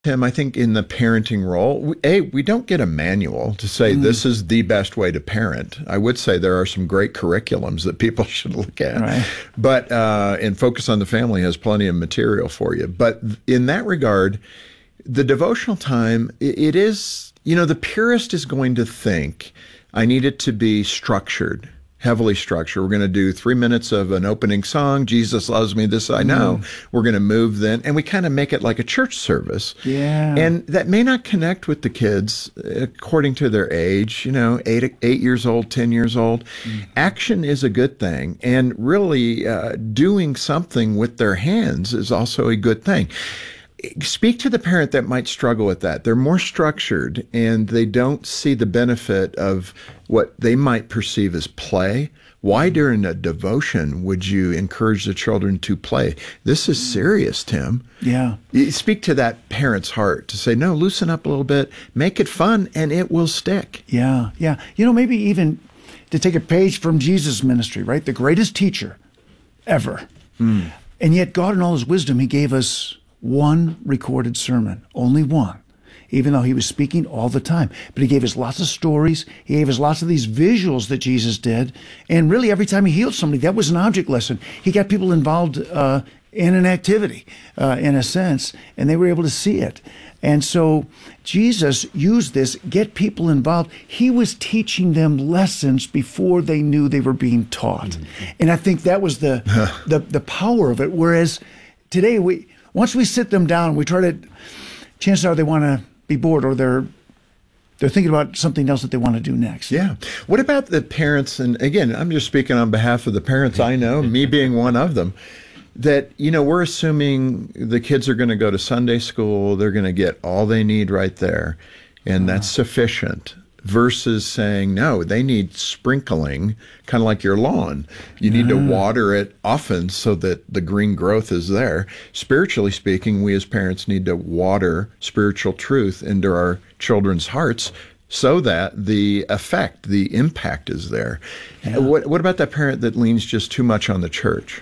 Tim, I think in the parenting role, we don't get a manual to say this is the best way to parent. I would say there are some great curriculums that people should look at, right. But and Focus on the Family has plenty of material for you. But in that regard, the devotional time, it is, the purist is going to think, I need it to be structured. Heavily structured. We're going to do 3 minutes of an opening song. Jesus loves me, this I know. We're going to move then. And we kind of make it like a church service. Yeah. And that may not connect with the kids according to their age, 8 years old, 10 years old. Action is a good thing. And really doing something with their hands is also a good thing. Speak to the parent that might struggle with that. They're more structured and they don't see the benefit of what they might perceive as play. Why during a devotion would you encourage the children to play? This is serious, Tim. Yeah. Speak to that parent's heart to say, no, loosen up a little bit, make it fun, and it will stick. Yeah, yeah. Maybe even to take a page from Jesus' ministry, right? The greatest teacher ever. And yet God in all his wisdom, he gave us one recorded sermon, only one, even though he was speaking all the time. But he gave us lots of stories. He gave us lots of these visuals that Jesus did. And really, every time he healed somebody, that was an object lesson. He got people involved in an activity, in a sense, and they were able to see it. And so Jesus used this, get people involved. He was teaching them lessons before they knew they were being taught. And I think that was the power of it. Whereas today, once we sit them down, we try to, chances are they want to be bored or they're thinking about something else that they want to do next. Yeah. What about the parents? And again, I'm just speaking on behalf of the parents I know, me being one of them, that, we're assuming the kids are going to go to Sunday school. They're going to get all they need right there. And that's sufficient. Versus saying, no, they need sprinkling, kind of like your lawn. You need to water it often so that the green growth is there. Spiritually speaking, we as parents need to water spiritual truth into our children's hearts so that the effect, the impact is there. Yeah. What about that parent that leans just too much on the church?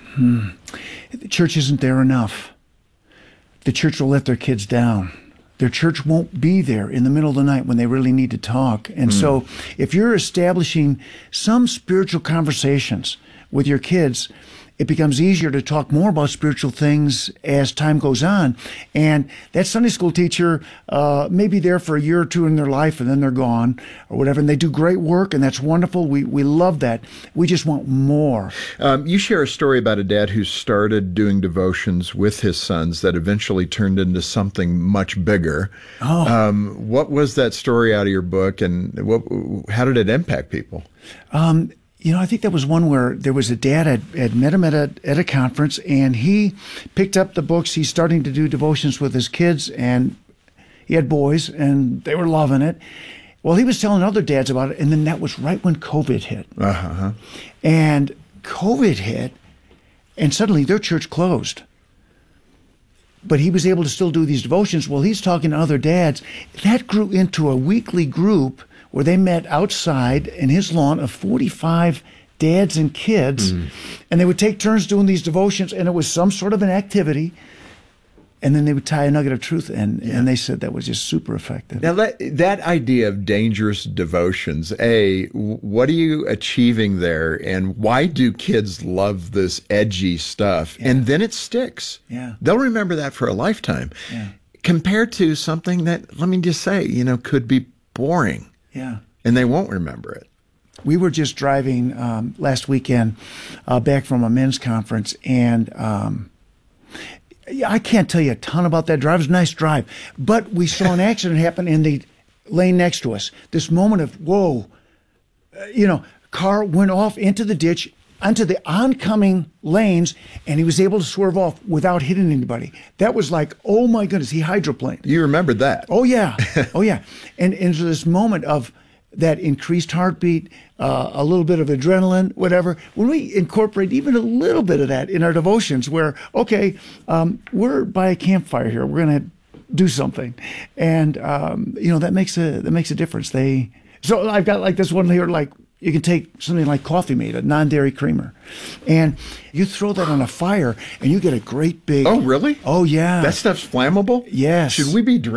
The church isn't there enough. The church will let their kids down. Their church won't be there in the middle of the night when they really need to talk. And so if you're establishing some spiritual conversations with your kids, it becomes easier to talk more about spiritual things as time goes on. And that Sunday school teacher may be there for a year or two in their life and then they're gone or whatever. And they do great work and that's wonderful. We love that. We just want more. You share a story about a dad who started doing devotions with his sons that eventually turned into something much bigger. What was that story out of your book and how did it impact people? I think that was one where there was a dad had met him at a conference, and he picked up the books. He's starting to do devotions with his kids, and he had boys, and they were loving it. Well, he was telling other dads about it, and then that was right when COVID hit. And COVID hit, and suddenly their church closed. But he was able to still do these devotions. Well, he's talking to other dads. That grew into a weekly group where they met outside in his lawn of 45 dads and kids, and they would take turns doing these devotions, and it was some sort of an activity, and then they would tie a nugget of truth, and they said that was just super effective. Now, that idea of dangerous devotions, what are you achieving there, and why do kids love this edgy stuff? And then it sticks. They'll remember that for a lifetime, compared to something that, let me just say, could be boring. And they won't remember it. We were just driving last weekend back from a men's conference, and I can't tell you a ton about that drive. It was a nice drive. But we saw an accident happen in the lane next to us. This moment of, whoa, car went off into the ditch, onto the oncoming lanes, and he was able to swerve off without hitting anybody. That was like, oh my goodness, he hydroplaned. You remembered that? Oh yeah, oh yeah. And so this moment of that increased heartbeat, a little bit of adrenaline, whatever. When we incorporate even a little bit of that in our devotions, where we're by a campfire here, we're going to do something, and that makes a difference. So I've got like this one here, like You can take something like Coffee Mate, a non-dairy creamer, and you throw that on a fire, and you get a great big. Oh, really? Oh, yeah. That stuff's flammable? Yes. Should we be